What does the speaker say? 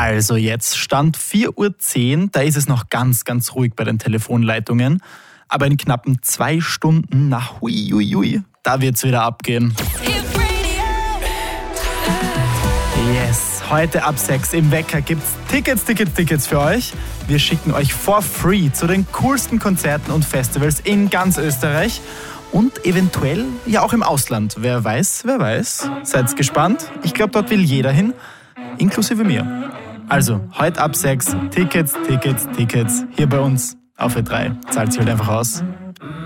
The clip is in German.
Also jetzt, Stand 4:10 Uhr, da ist es noch ganz, ganz ruhig bei den Telefonleitungen. Aber in knappen 2 Stunden, huiuiui, da wird's wieder abgehen. Yes, heute ab 6 im Wecker gibt's Tickets für euch. Wir schicken euch for free zu den coolsten Konzerten und Festivals in ganz Österreich. Und eventuell ja auch im Ausland. Wer weiß. Seid gespannt. Ich glaube, dort will jeder hin, inklusive mir. Also, heute ab 6 Tickets. Hier bei uns auf Ö3. Zahlt sich halt einfach aus.